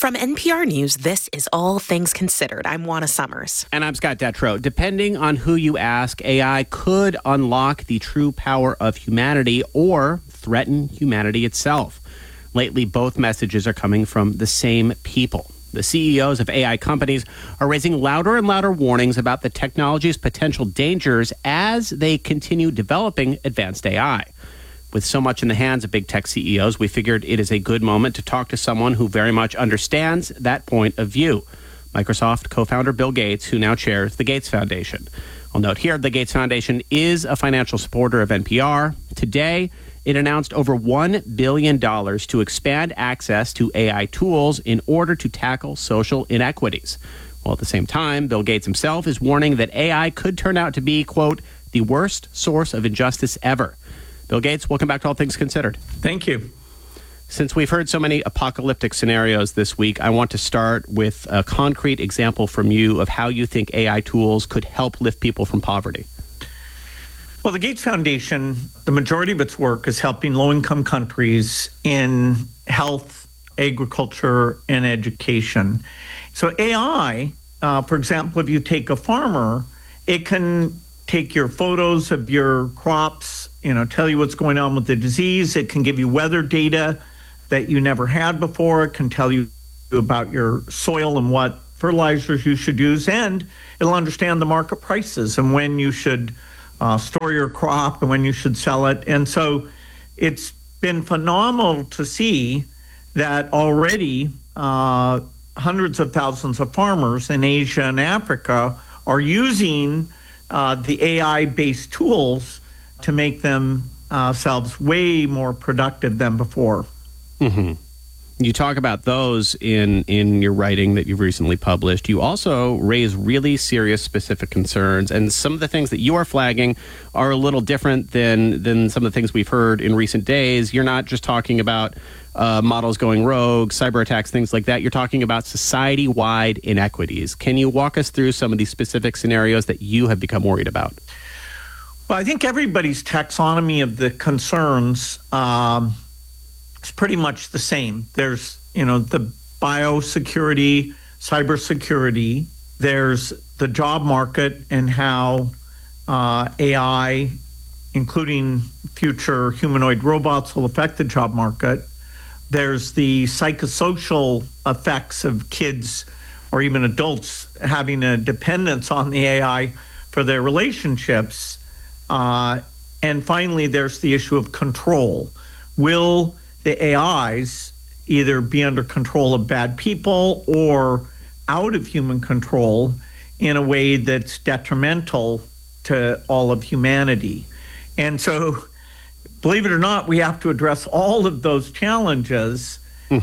From NPR News, this is All Things Considered. I'm Juana Summers. And I'm Scott Detrow. Depending on who you ask, AI could unlock the true power of humanity or threaten humanity itself. Lately, both messages are coming from the same people. The CEOs of AI companies are raising louder and louder warnings about the technology's potential dangers as they continue developing advanced AI. With so much in the hands of big tech CEOs, we figured it is a good moment to talk to someone who very much understands that point of view. Microsoft co-founder Bill Gates, who now chairs the Gates Foundation. I'll note here, the Gates Foundation is a financial supporter of NPR. Today, it announced over $1 billion to expand access to AI tools in order to tackle social inequities. While at the same time, Bill Gates himself is warning that AI could turn out to be, quote, the worst source of injustice ever. Bill Gates, welcome back to All Things Considered. Thank you. Since we've heard so many apocalyptic scenarios this week, I want to start with a concrete example from you of how you think AI tools could help lift people from poverty. Well, the Gates Foundation, the majority of its work is helping low-income countries in health, agriculture, and education. So AI, for example, if you take a farmer, it can take your photos of your crops, tell you what's going on with the disease. It can give you weather data that you never had before. It can tell you about your soil and what fertilizers you should use, and it'll understand the market prices and when you should store your crop and when you should sell it. And so it's been phenomenal to see that already hundreds of thousands of farmers in Asia and Africa are using the AI-based tools to make themselves way more productive than before. Mm-hmm. You talk about those in your writing that you've recently published. You also raise really serious specific concerns, and some of the things that you are flagging are a little different than some of the things we've heard in recent days. You're not just talking about models going rogue, cyber attacks, things like that. You're talking about society-wide inequities. Can you walk us through some of these specific scenarios that you have become worried about? Well, I think everybody's taxonomy of the concerns is pretty much the same. There's, the biosecurity, cybersecurity. There's the job market and how AI, including future humanoid robots, will affect the job market. There's the psychosocial effects of kids or even adults having a dependence on the AI for their relationships. And finally, there's the issue of control. Will the AIs either be under control of bad people or out of human control in a way that's detrimental to all of humanity? And so, believe it or not, we have to address all of those challenges.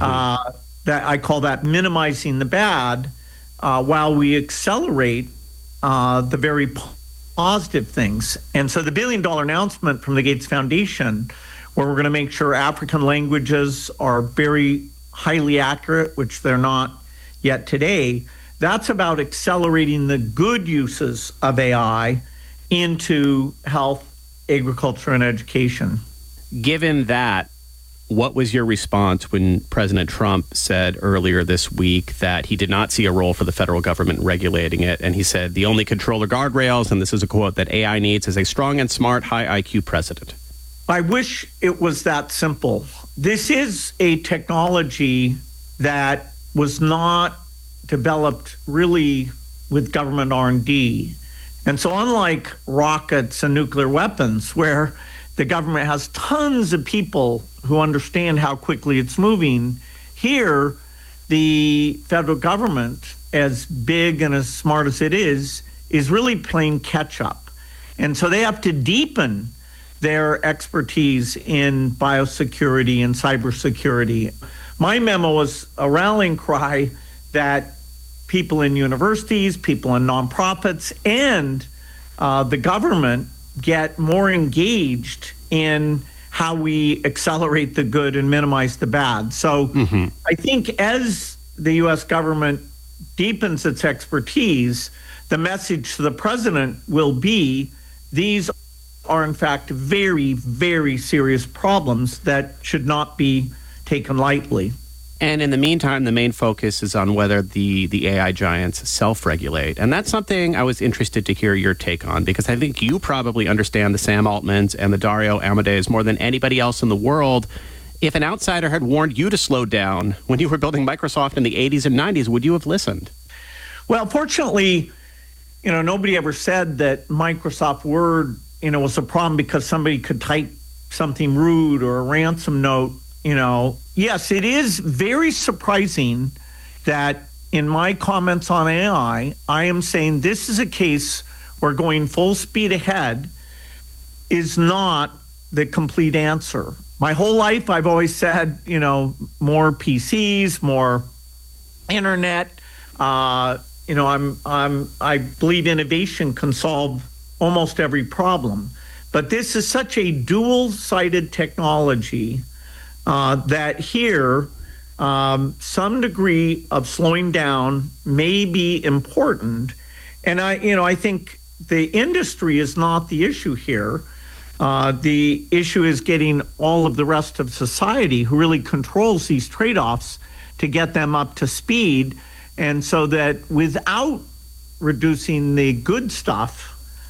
That I call that minimizing the bad, while we accelerate the very positive things. And so the $1 billion announcement from the Gates Foundation, where we're going to make sure African languages are very highly accurate, which they're not yet today, that's about accelerating the good uses of AI into health, agriculture, and education. Given that, what was your response when President Trump said earlier this week that he did not see a role for the federal government regulating it? And he said the only control or guardrails, and this is a quote, that AI needs is a strong and smart, high IQ president. I wish it was that simple. This is a technology that was not developed really with government R&D. And so unlike rockets and nuclear weapons, where the government has tons of people who understand how quickly it's moving, here, the federal government, as big and as smart as it is really playing catch up. And so they have to deepen their expertise in biosecurity and cybersecurity. My memo was a rallying cry that people in universities, people in nonprofits, and the government get more engaged in how we accelerate the good and minimize the bad. So I think as the U.S. government deepens its expertise, the message to the president will be these are in fact very, very serious problems that should not be taken lightly. And in the meantime, the main focus is on whether the AI giants self-regulate. And that's something I was interested to hear your take on, because I think you probably understand the Sam Altmans and the Dario Amadeus more than anybody else in the world. If an outsider had warned you to slow down when you were building Microsoft in the 80s and 90s, would you have listened? Well, fortunately, nobody ever said that Microsoft Word, was a problem because somebody could type something rude or a ransom note. Yes, it is very surprising that in my comments on AI, I am saying this is a case where going full speed ahead is not the complete answer. My whole life, I've always said, more PCs, more internet. I believe innovation can solve almost every problem. But this is such a dual-sided technology that here, some degree of slowing down may be important. And I think the industry is not the issue here. The issue is getting all of the rest of society who really controls these trade-offs to get them up to speed. And so that without reducing the good stuff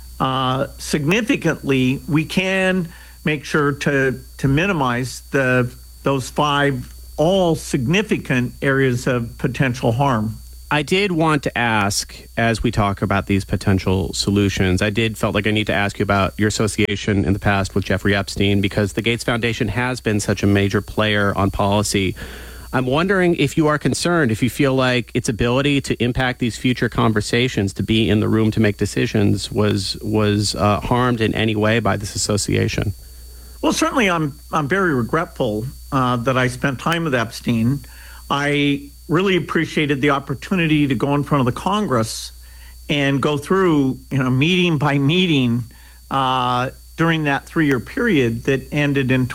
significantly, we can make sure to minimize those 5 all significant areas of potential harm. I did want to ask, as we talk about these potential solutions, felt like I need to ask you about your association in the past with Jeffrey Epstein, because the Gates Foundation has been such a major player on policy. I'm wondering if you are concerned, if you feel like its ability to impact these future conversations, to be in the room to make decisions, was harmed in any way by this association. Well, certainly I'm very regretful that I spent time with Epstein. I really appreciated the opportunity to go in front of the Congress and go through, meeting by meeting during that 3-year period that ended in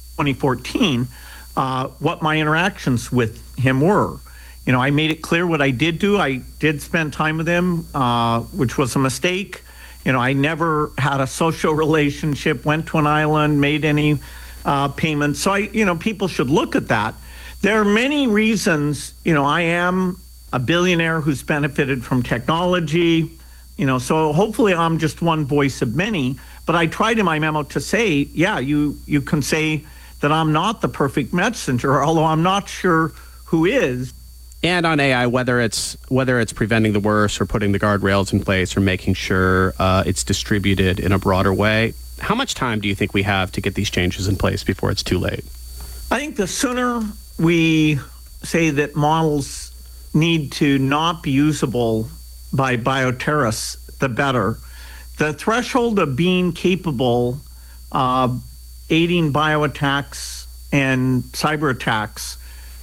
2014, what my interactions with him were. I made it clear what I did do. I did spend time with him, which was a mistake. I never had a social relationship, went to an island, made any payments. So people should look at that. There are many reasons, I am a billionaire who's benefited from technology, so hopefully I'm just one voice of many. But I tried in my memo to say, you can say that I'm not the perfect messenger, although I'm not sure who is. And on AI, whether it's preventing the worst or putting the guardrails in place or making sure it's distributed in a broader way, how much time do you think we have to get these changes in place before it's too late? I think the sooner we say that models need to not be usable by bioterrorists, the better. The threshold of being capable of aiding bioattacks and cyber attacks,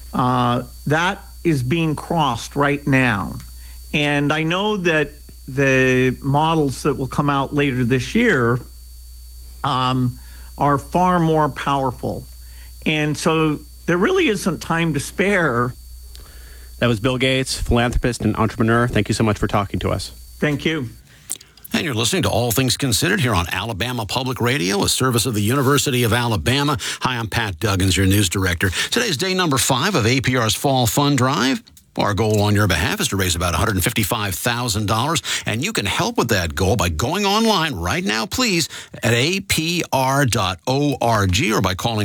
that is being crossed right now. And I know that the models that will come out later this year are far more powerful. And so there really isn't time to spare. That was Bill Gates, philanthropist and entrepreneur. Thank you so much for talking to us. Thank you. And you're listening to All Things Considered here on Alabama Public Radio, a service of the University of Alabama. Hi, I'm Pat Duggins, your news director. Today's day number 5 of APR's Fall Fund Drive. Our goal on your behalf is to raise about $155,000, and you can help with that goal by going online right now, please, at apr.org or by calling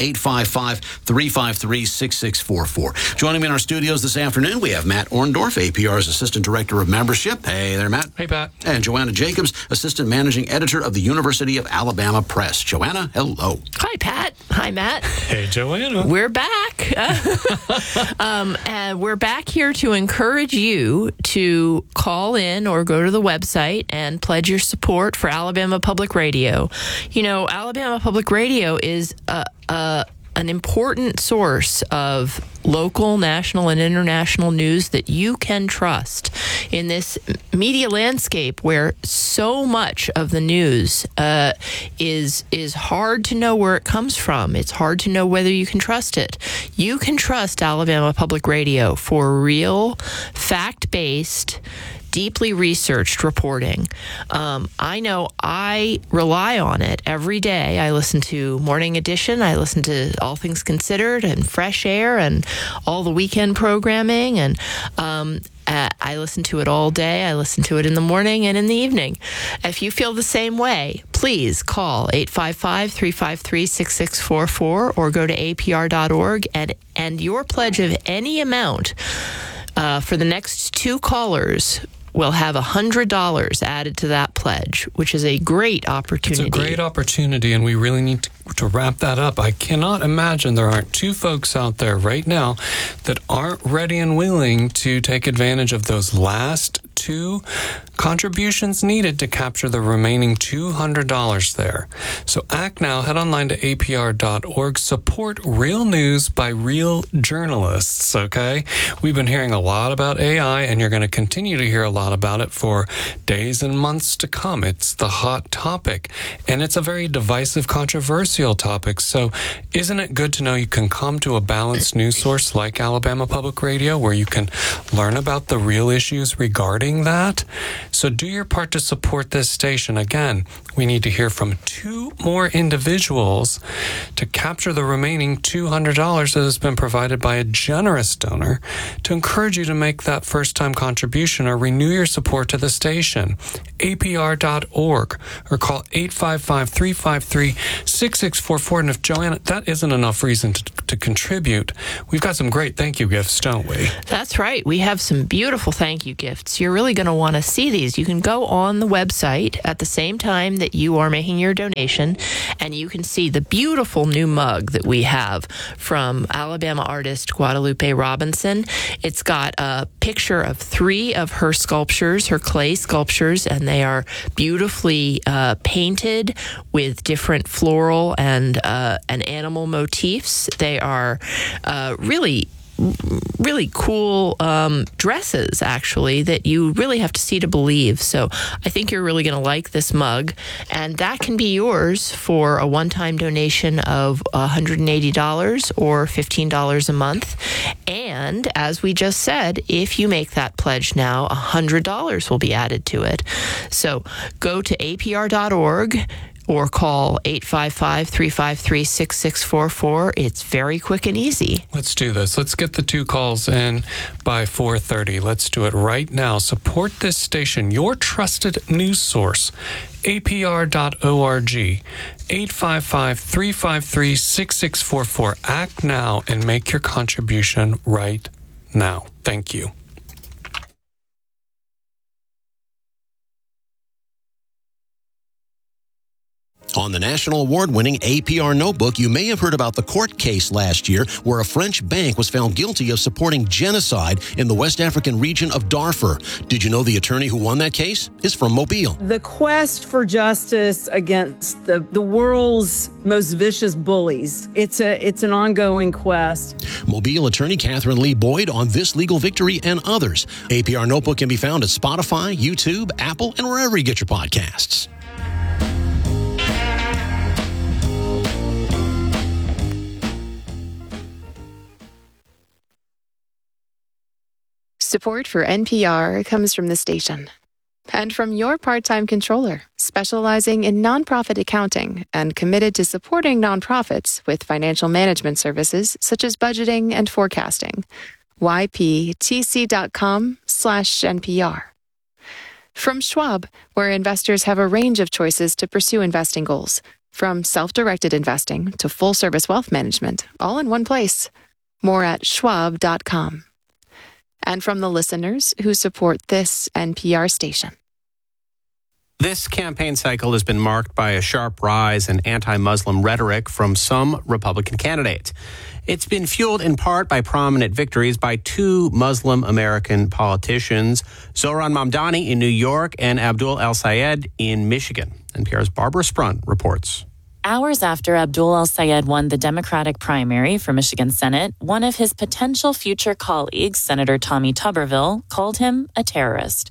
1-855-353-6644. Joining me in our studios this afternoon, we have Matt Orndorff, APR's Assistant Director of Membership. Hey there, Matt. Hey, Pat. And Joanna Jacobs, Assistant Managing Editor of the University of Alabama Press. Joanna, hello. Hi, Pat. Hi, Matt. Hey, Joanna. We're back. And we're back here to encourage you to call in or go to the website and pledge your support for Alabama Public Radio. Alabama Public Radio is an important source of local, national, and international news that you can trust in this media landscape where so much of the news is hard to know where it comes from. It's hard to know whether you can trust it. You can trust Alabama Public Radio for real, fact-based, deeply researched reporting. I know I rely on it every day. I listen to Morning Edition. I listen to All Things Considered and Fresh Air and all the weekend programming. And I listen to it all day. I listen to it in the morning and in the evening. If you feel the same way, please call 855-353-6644 or go to apr.org, and your pledge of any amount for the next 2 callers will have $100 added to that pledge, which is a great opportunity. It's a great opportunity, and we really need to wrap that up. I cannot imagine there aren't 2 folks out there right now that aren't ready and willing to take advantage of those last 2 contributions needed to capture the remaining $200 there. So act now. Head online to apr.org. Support real news by real journalists, okay? We've been hearing a lot about AI, and you're going to continue to hear a lot about it for days and months to come. It's the hot topic, and it's a very divisive, controversial topic. So isn't it good to know you can come to a balanced news source like Alabama Public Radio, where you can learn about the real issues regarding that? So do your part to support this station. Again, we need to hear from 2 more individuals to capture the remaining $200 that has been provided by a generous donor, to encourage you to make that first-time contribution or renew your support to the station. apr.org or call 855-353-6644. And if, Joanna, that isn't enough reason to contribute, we've got some great thank you gifts, don't we? That's right. We have some beautiful thank you gifts. You're really going to want to see these. You can go on the website at the same time that you are making your donation, and you can see the beautiful new mug that we have from Alabama artist Guadalupe Robinson. It's got a picture of 3 of her sculptures, her clay sculptures, and they are beautifully painted with different floral and animal motifs. They are really cool dresses, actually, that you really have to see to believe. So I think you're really going to like this mug, and that can be yours for a one-time donation of $180 or $15 a month. And as we just said, if you make that pledge now, $100 will be added to it. So go to apr.org or call 855-353-6644. It's very quick and easy. Let's do this. Let's get the 2 calls in by 4:30. Let's do it right now. Support this station, your trusted news source. apr.org. 855-353-6644. Act now and make your contribution right now. Thank you. On the national award-winning APR Notebook, you may have heard about the court case last year where a French bank was found guilty of supporting genocide in the West African region of Darfur. Did you know the attorney who won that case is from Mobile? The quest for justice against the world's most vicious bullies. It's an ongoing quest. Mobile attorney Catherine Lee Boyd on this legal victory and others. APR Notebook can be found at Spotify, YouTube, Apple, and wherever you get your podcasts. Support for NPR comes from the station and from your part-time controller, specializing in nonprofit accounting and committed to supporting nonprofits with financial management services such as budgeting and forecasting. yptc.com/NPR. From Schwab, where investors have a range of choices to pursue investing goals, from self-directed investing to full-service wealth management, all in one place. More at schwab.com. And from the listeners who support this NPR station. This campaign cycle has been marked by a sharp rise in anti-Muslim rhetoric from some Republican candidates. It's been fueled in part by prominent victories by 2 Muslim American politicians, Zohran Mamdani in New York and Abdul El-Sayed in Michigan. NPR's Barbara Sprunt reports. Hours after Abdul El-Sayed won the Democratic primary for Michigan Senate, one of his potential future colleagues, Senator Tommy Tuberville, called him a terrorist.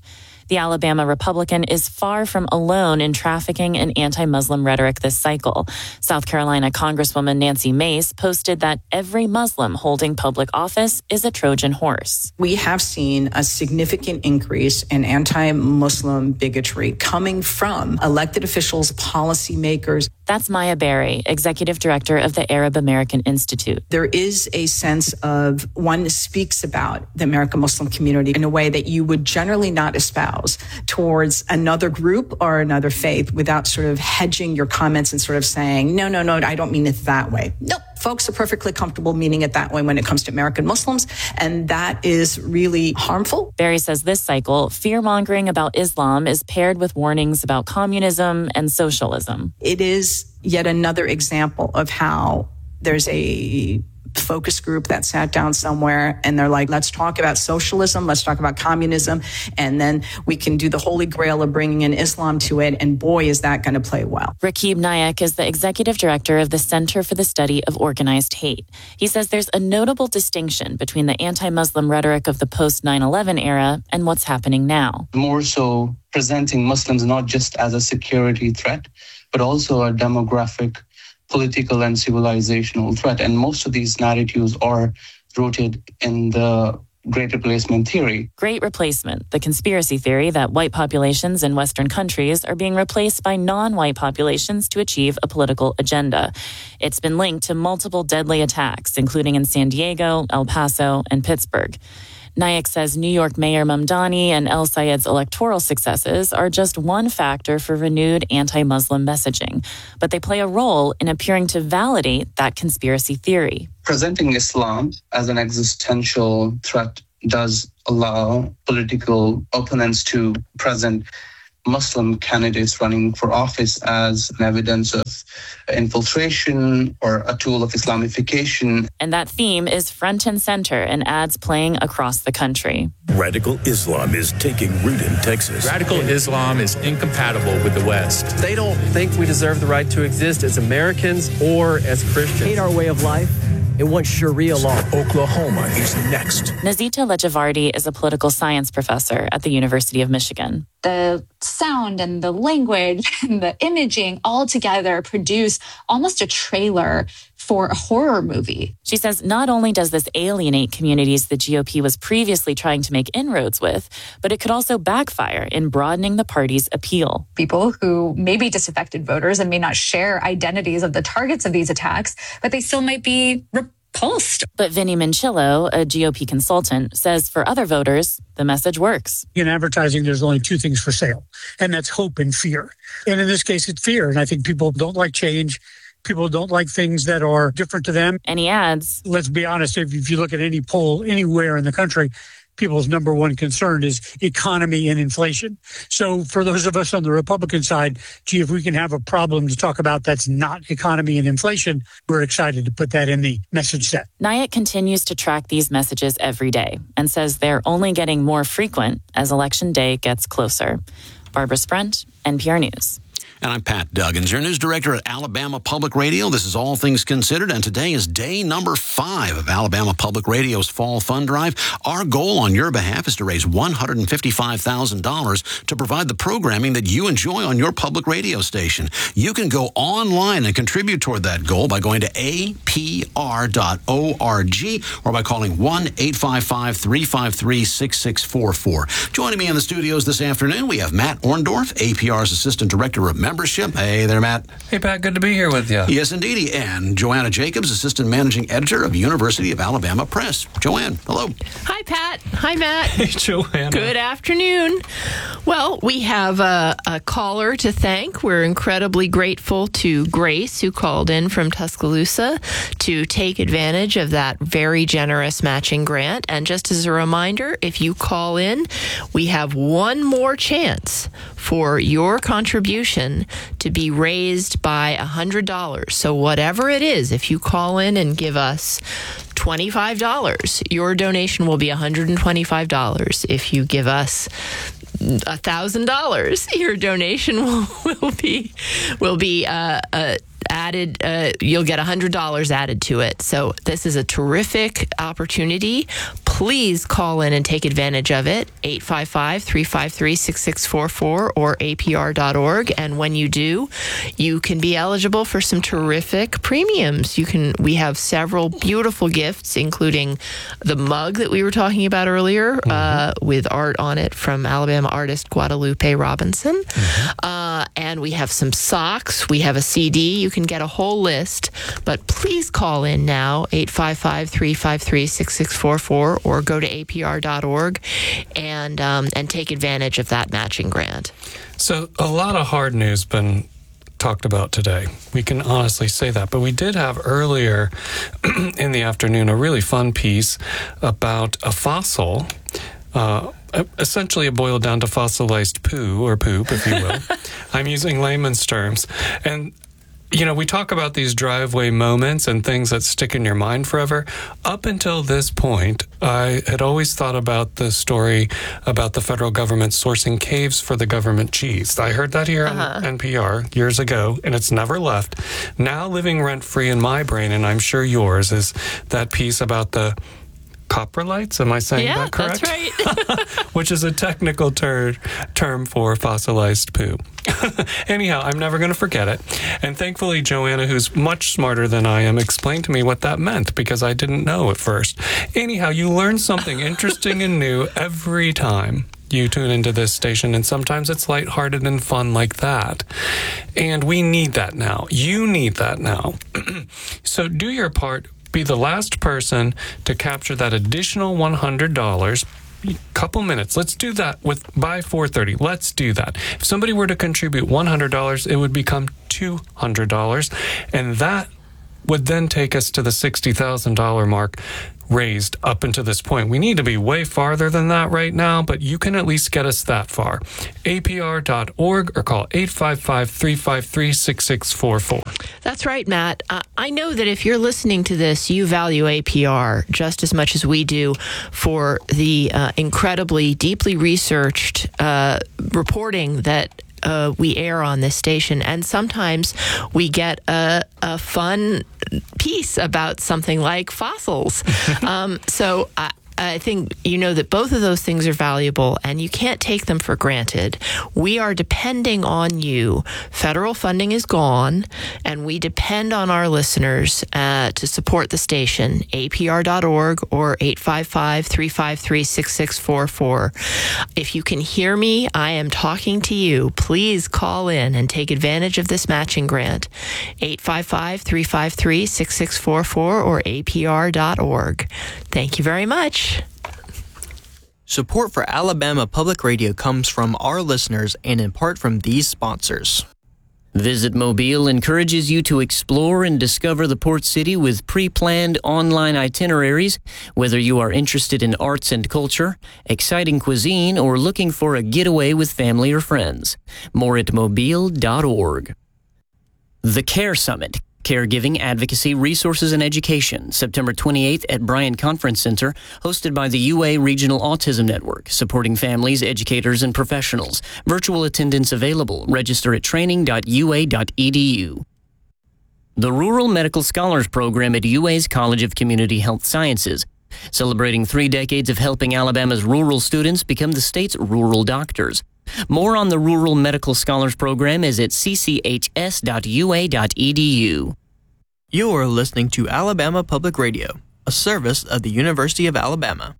The Alabama Republican is far from alone in trafficking in anti-Muslim rhetoric this cycle. South Carolina Congresswoman Nancy Mace posted that every Muslim holding public office is a Trojan horse. We have seen a significant increase in anti-Muslim bigotry coming from elected officials, policymakers. That's Maya Berry, executive director of the Arab American Institute. There is a sense of one speaks about the American Muslim community in a way that you would generally not espouse towards another group or another faith without sort of hedging your comments and sort of saying, no, I don't mean it that way. Nope. Folks are perfectly comfortable meaning it that way when it comes to American Muslims, and that is really harmful. Barry says this cycle, fear-mongering about Islam is paired with warnings about communism and socialism. It is yet another example of how there's a focus group that sat down somewhere and they're like, let's talk about socialism, let's talk about communism, and then we can do the holy grail of bringing in Islam to it, and boy, is that going to play well. Rakib Nayak is the executive director of the Center for the Study of Organized Hate. He says there's a notable distinction between the anti-Muslim rhetoric of the post-9/11 era and what's happening now. More so presenting Muslims not just as a security threat, but also a demographic, political and civilizational threat. And most of these narratives are rooted in the Great Replacement theory. Great Replacement, the conspiracy theory that white populations in Western countries are being replaced by non-white populations to achieve a political agenda. It's been linked to multiple deadly attacks, including in San Diego, El Paso, and Pittsburgh. Nayak says New York Mayor Mamdani and El Sayed's electoral successes are just one factor for renewed anti-Muslim messaging, but they play a role in appearing to validate that conspiracy theory. Presenting Islam as an existential threat does allow political opponents to present Muslim candidates running for office as an evidence of infiltration or a tool of Islamification. And that theme is front and center in ads playing across the country. Radical Islam is taking root in Texas. Radical Islam is incompatible with the West. They don't think we deserve the right to exist as Americans or as Christians. Hate our way of life and want Sharia law. Oklahoma is next. Nazita Lejavardi is a political science professor at the University of Michigan. The sound and the language and the imaging all together produce almost a trailer for a horror movie. She says not only does this alienate communities the GOP was previously trying to make inroads with, but it could also backfire in broadening the party's appeal. People who may be disaffected voters and may not share identities of the targets of these attacks, but they still might be repulsed. But Vinny Minchillo, a GOP consultant, says for other voters, the message works. In advertising, there's only two things for sale, and that's hope and fear. And in this case, it's fear. And I think people don't like change. People don't like things that are different to them. And he adds, let's be honest, if you look at any poll anywhere in the country, people's number one concern is economy and inflation. So for those of us on the Republican side, if we can have a problem to talk about that's not economy and inflation, we're excited to put that in the message set. Nayak continues to track these messages every day and says they're only getting more frequent as Election Day gets closer. Barbara Sprent, NPR News. And I'm Pat Duggins, your news director at Alabama Public Radio. This is All Things Considered, and today is day number 5 of Alabama Public Radio's Fall Fund Drive. Our goal on your behalf is to raise $155,000 to provide the programming that you enjoy on your public radio station. You can go online and contribute toward that goal by going to apr.org or by calling 1-855-353-6644. Joining me in the studios this afternoon, we have Matt Orndorff, APR's Assistant Director of Membership. Hey there, Matt. Hey, Pat. Good to be here with you. Yes, indeedy. And Joanna Jacobs, Assistant Managing Editor of University of Alabama Press. Joanne, hello. Hi, Pat. Hi, Matt. Hey, Joanna. Good afternoon. Well, we have a caller to thank. We're incredibly grateful to Grace, who called in from Tuscaloosa to take advantage of that very generous matching grant. And just as a reminder, if you call in, we have one more chance for your contribution to be raised by $100. So whatever it is, if you call in and give us $25, your donation will be $125. If you give us $1,000, your donation will be added. You'll get $100 added to it. So this is a terrific opportunity. please call in and take advantage of it. 855-353-6644 or apr.org. And when you do, you can be eligible for some terrific premiums. We have several beautiful gifts, including the mug that we were talking about earlier, with art on it from Alabama artist Guadalupe Robinson. And we have some socks. We have a CD. You can get a whole list. But please call in now, 855-353-6644, or go to apr.org and take advantage of that matching grant. So a lot of hard news been talked about today. We can honestly say that. But we did have earlier in the afternoon a really fun piece about a fossil. Essentially, it boiled down to fossilized poo, or poop, if you will. I'm using layman's terms. And, you know, we talk about these driveway moments and things that stick in your mind forever. Up until this point, I had always thought about the story about the federal government sourcing caves for the government cheese. I heard that here on NPR years ago, and it's never left. Now living rent-free in my brain, and I'm sure yours, is that piece about the coprolites. Am I saying that correct? Yeah, that's right. Which is a technical term for fossilized poo. Anyhow, I'm never going to forget it. And thankfully, Joanna, who's much smarter than I am, explained to me what that meant, because I didn't know at first. Anyhow, you learn something interesting and new every time you tune into this station, and sometimes it's lighthearted and fun like that. And we need that now. You need that now. So do your part. Be the last person to capture that additional $100. Couple minutes. Let's do that by 4:30. Let's do that. If somebody were to contribute $100, it would become $200, and that would then take us to the $60,000 mark raised up until this point. We need to be way farther than that right now, but you can at least get us that far. APR.org or call 855-353-6644. That's right, Matt. I know that if you're listening to this, you value APR just as much as we do for the incredibly deeply researched reporting that we air on this station, and sometimes we get a fun piece about something like fossils. So I think you know that both of those things are valuable, and you can't take them for granted. We are depending on you. Federal funding is gone, and we depend on our listeners to support the station. APR.org or 855-353-6644. If you can hear me, I am talking to you. Please call in and take advantage of this matching grant. 855-353-6644 or APR.org. Thank you very much. Support for Alabama Public Radio comes from our listeners and in part from these sponsors. Visit Mobile encourages you to explore and discover the port city with pre-planned online itineraries, whether you are interested in arts and culture, exciting cuisine, or looking for a getaway with family or friends. More at mobile.org. The CARE Summit. Caregiving, Advocacy, Resources, and Education, September 28th at Bryant Conference Center, hosted by the UA Regional Autism Network, supporting families, educators, and professionals. Virtual attendance available. Register at training.ua.edu. The Rural Medical Scholars Program at UA's College of Community Health Sciences, celebrating 3 decades of helping Alabama's rural students become the state's rural doctors. More on the Rural Medical Scholars Program is at cchs.ua.edu. You are listening to Alabama Public Radio, a service of the University of Alabama.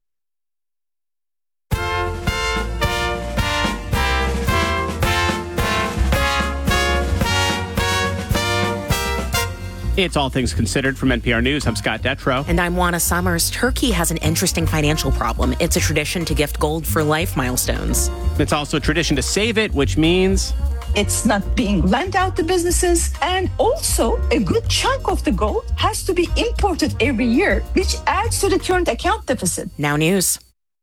It's All Things Considered from NPR News. I'm Scott Detrow. And I'm Juana Summers. Turkey has an interesting financial problem. It's a tradition to gift gold for life milestones. It's also a tradition to save it, which means it's not being lent out to businesses. And also, a good chunk of the gold has to be imported every year, which adds to the current account deficit. Now news.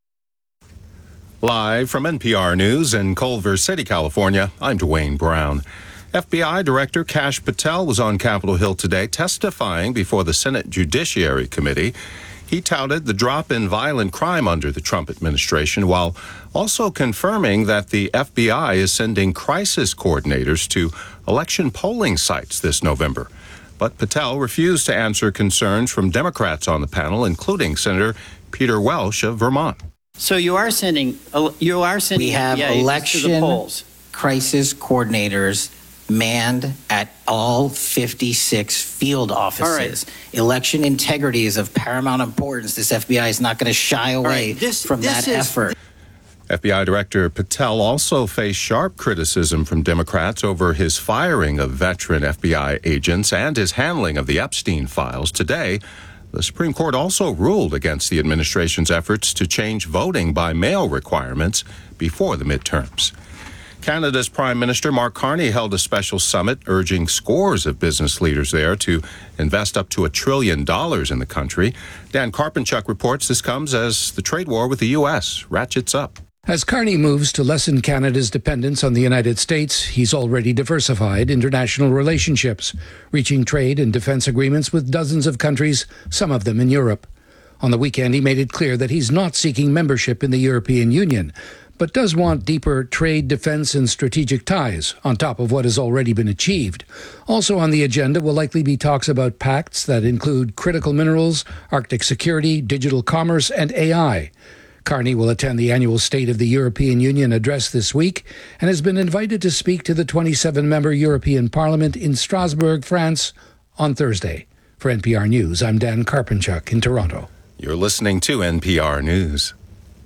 Live from NPR News in Culver City, California, I'm Dwayne Brown. FBI Director Kash Patel was on Capitol Hill today testifying before the Senate Judiciary Committee. He touted the drop in violent crime under the Trump administration while also confirming that the FBI is sending crisis coordinators to election polling sites this November. But Patel refused to answer concerns from Democrats on the panel, including Senator Peter Welsh of Vermont. So you are sending. We have election crisis coordinators manned at all 56 field offices. Election integrity is of paramount importance. This FBI is not going to shy away from that effort. FBI Director Patel also faced sharp criticism from Democrats over his firing of veteran FBI agents and his handling of the Epstein files. Today, the Supreme Court also ruled against the administration's efforts to change voting by mail requirements before the midterms. Canada's Prime Minister Mark Carney held a special summit urging scores of business leaders there to invest up to $1 trillion in the country. Dan Karpenchuk reports this comes as the trade war with the U.S. ratchets up. As Carney moves to lessen Canada's dependence on the United States, he's already diversified international relationships, reaching trade and defense agreements with dozens of countries, some of them in Europe. On the weekend, he made it clear that he's not seeking membership in the European Union, but does want deeper trade, defense, and strategic ties on top of what has already been achieved. Also on the agenda will likely be talks about pacts that include critical minerals, Arctic security, digital commerce, and AI. Carney will attend the annual State of the European Union address this week and has been invited to speak to the 27-member European Parliament in Strasbourg, France, on Thursday. For NPR News, I'm Dan Karpenchuk in Toronto. You're listening to NPR News.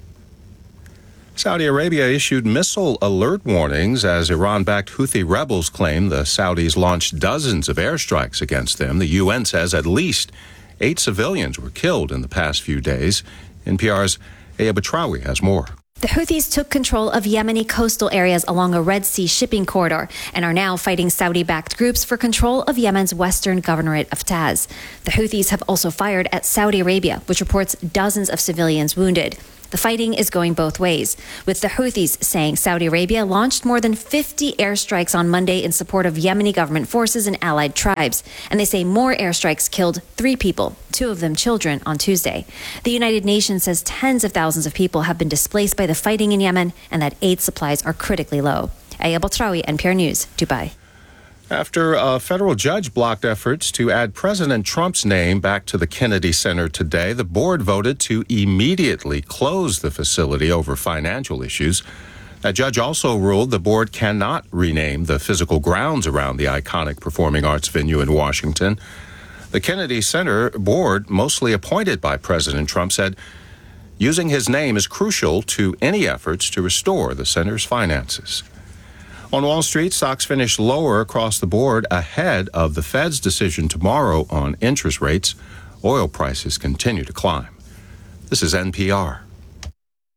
Saudi Arabia issued missile alert warnings as Iran-backed Houthi rebels claim the Saudis launched dozens of airstrikes against them. The UN says at least 8 civilians were killed in the past few days. NPR's Aya Batrawi has more. The Houthis took control of Yemeni coastal areas along a Red Sea shipping corridor and are now fighting Saudi-backed groups for control of Yemen's western governorate of Taz. The Houthis have also fired at Saudi Arabia, which reports dozens of civilians wounded. The fighting is going both ways, with the Houthis saying Saudi Arabia launched more than 50 airstrikes on Monday in support of Yemeni government forces and allied tribes. And they say more airstrikes killed 3 people, 2 of them children, on Tuesday. The United Nations says tens of thousands of people have been displaced by the fighting in Yemen and that aid supplies are critically low. Aya Batrawi, NPR News, Dubai. After a federal judge blocked efforts to add President Trump's name back to the Kennedy Center today, the board voted to immediately close the facility over financial issues. That judge also ruled the board cannot rename the physical grounds around the iconic performing arts venue in Washington. The Kennedy Center board, mostly appointed by President Trump, said using his name is crucial to any efforts to restore the center's finances. On Wall Street, stocks finished lower across the board ahead of the Fed's decision tomorrow on interest rates. Oil prices continue to climb. This is NPR.